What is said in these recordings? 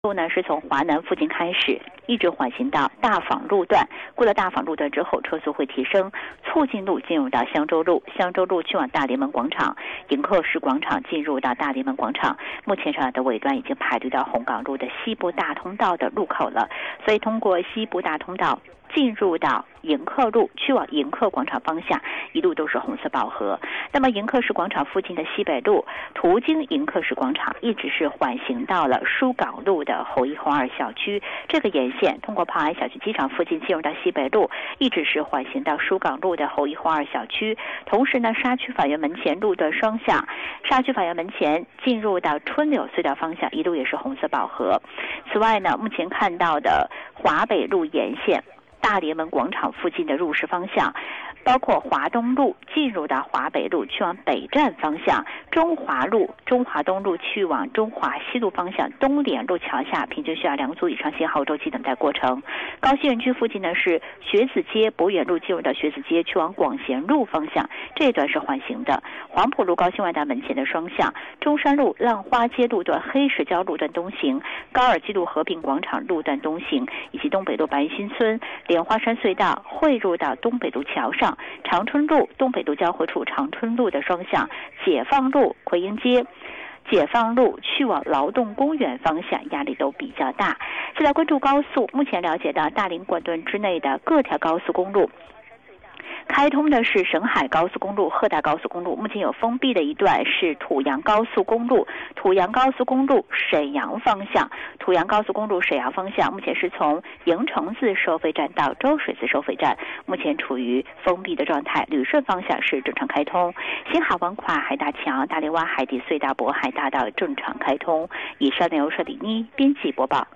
路呢是从华南附近开始，一直缓行到大坊路段。过了大坊路段之后，车速会提升，促进路进入到香洲路，香洲路去往大联盟广场，迎客市广场进入到大联盟广场。目前上的尾端已经排队到红港路的西部大通道的路口了，所以通过西部大通道进入到迎客路，去往迎客广场方向，一路都是红色饱和。那么迎客市广场附近的西北路，途经迎客市广场，一直是缓行到了疏港路的侯一侯二小区。这个沿线通过炮安小区机场附近进入到西北路，一直是缓行到疏港路的侯一侯二小区。同时呢，沙区法院门前路的双向，沙区法院门前进入到春柳隧道方向，一路也是红色饱和。此外呢，目前看到的华北路沿线大联盟广场附近的入市方向，包括华东路进入到华北路去往北站方向，中华路、中华东路去往中华西路方向，东联路桥下平均需要2组以上信号周期等待过程。高新园区附近呢是学子街、博远路进入到学子街去往广贤路方向，这一段是缓行的。黄埔路高新万达门前的双向，中山路浪花街路段、黑石礁路段东行，高尔基路和平广场路段东行，以及东北路白云新村、莲花山隧道汇入到东北路桥上，长春路东北路交汇处长春路的双向，解放路奎英街、解放路去往劳动公园方向压力都比较大。再来关注高速，目前了解到大林管段之内的各条高速公路开通的是沈海高速公路、鹤大高速公路，目前有封闭的一段是土阳高速公路、土阳高速公路沈阳方向。土阳高速公路沈阳方向目前是从营城寺收费站到周水寺收费站，目前处于封闭的状态。旅顺方向是正常开通，新海湾跨海大桥、大连湾海底隧道、渤海大道正常开通。以上内容是李妮编辑播报。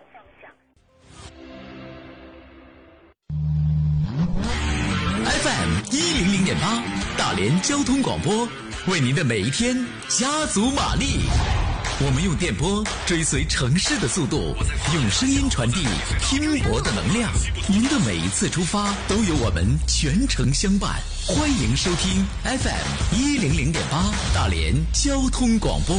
FM 100.8大连交通广播，为您的每一天加足马力。我们用电波追随城市的速度，用声音传递拼搏的能量。您的每一次出发都有我们全程相伴。欢迎收听 FM 100.8大连交通广播。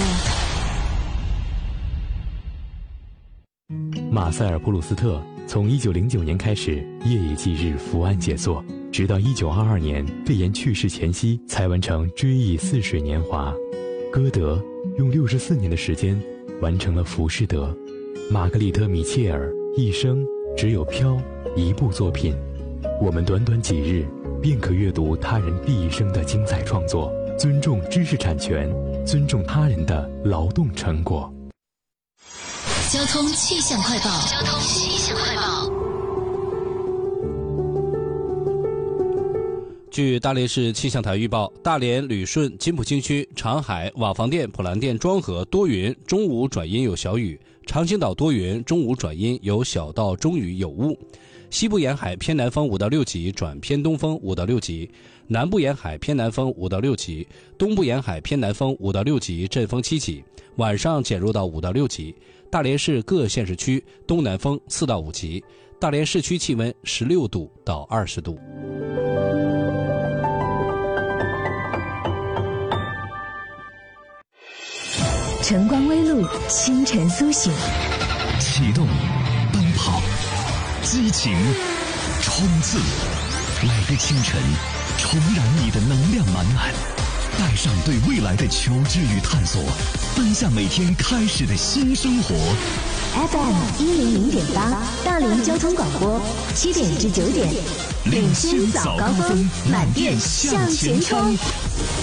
马塞尔普鲁斯特从1909年开始夜以继日伏案写作，直到1922年肺炎去世前夕才完成《追忆似水年华》。歌德用64年的时间完成了《浮士德》。玛格丽特·米切尔一生只有《飘》一部作品，我们短短几日便可阅读他人毕生的精彩创作，尊重知识产权，尊重他人的劳动成果。 交通气象快报。交通气象快报。 据大连市气象台预报，大连、旅顺、金浦新区、长海、瓦房店、普兰店、庄河多云，中午转阴有小雨；长青岛多云，中午转阴有小到中雨有雾。西部沿海偏南风5到6级转偏东风5到6级，南部沿海偏南风5到6级，东部沿海偏南风5到6级，阵风7级，晚上减弱到5到6级。大连市各县市区东南风4到5级，大连市区气温16度到20度。 晨光微露，清晨苏醒， 启动，奔跑，激情，冲刺。每个清晨，重燃你的能量满满，带上对未来的求知与探索，奔向每天开始的新生活。 FM 100.8大连交通广播，7点至9点， 领先早高峰，满电向前冲。